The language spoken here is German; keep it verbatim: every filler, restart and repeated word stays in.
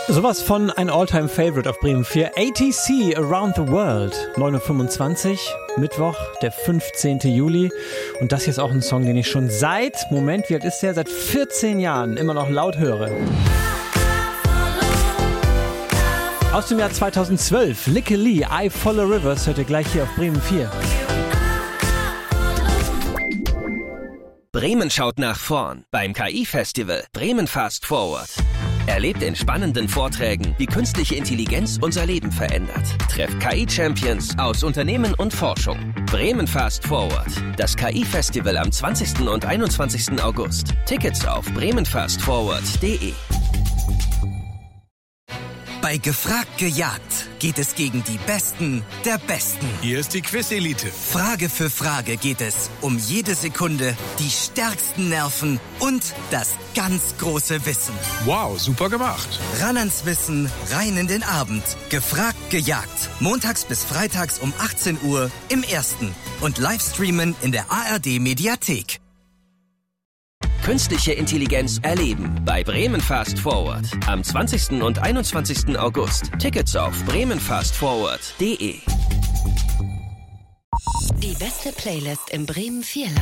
Sowas von ein All-Time-Favorite auf Bremen vier. A T C, Around the World. neun Uhr fünfundzwanzig, Mittwoch, der fünfzehnten Juli. Und das hier ist auch ein Song, den ich schon seit, Moment, wie alt ist der? Seit vierzehn Jahren immer noch laut höre. Aus dem Jahr zweitausendzwölf, Likke Lee, I Follow Rivers, hört ihr gleich hier auf Bremen vier. Bremen schaut nach vorn beim K I-Festival Bremen Fast Forward. Erlebt in spannenden Vorträgen, wie künstliche Intelligenz unser Leben verändert. Trefft K I-Champions aus Unternehmen und Forschung. Bremen Fast Forward. Das K I-Festival am zwanzigsten und einundzwanzigsten August. Tickets auf bremen fast forward punkt de. Bei Gefragt gejagt geht es gegen die Besten der Besten. Hier ist die Quiz-Elite. Frage für Frage geht es um jede Sekunde, die stärksten Nerven und das ganz große Wissen. Wow, super gemacht. Ran ans Wissen, rein in den Abend. Gefragt gejagt. Montags bis freitags um achtzehn Uhr im Ersten und Livestreamen in der A R D-Mediathek. Künstliche Intelligenz erleben bei Bremen Fast Forward. Am zwanzigsten und einundzwanzigsten August. Tickets auf bremen fast forward punkt de. Die beste Playlist im Bremen vier